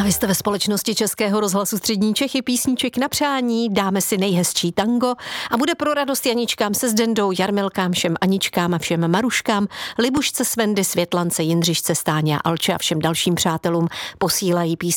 vy jste ve společnosti Českého rozhlasu Střední Čechy, písniček na přání, dáme si nejhezčí tango a bude pro radost Janičkám se Zdendou, Jarmilkám, všem Aničkám a všem Maruškám, Libušce, Svendy, Světlance, Jindřišce, Stáně a Alče a všem dalším přátelům posílají písničky